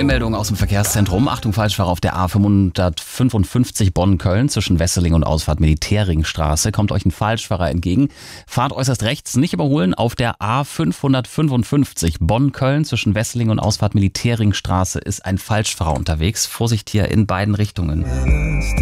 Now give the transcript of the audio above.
Eilmeldung aus dem Verkehrszentrum. Achtung, Falschfahrer auf der A555 Bonn-Köln zwischen Wesseling und Ausfahrt Militärringstraße. Kommt euch ein Falschfahrer entgegen. Fahrt äußerst rechts, nicht überholen. Auf der A555 Bonn-Köln zwischen Wesseling und Ausfahrt Militärringstraße ist ein Falschfahrer unterwegs. Vorsicht hier in beiden Richtungen.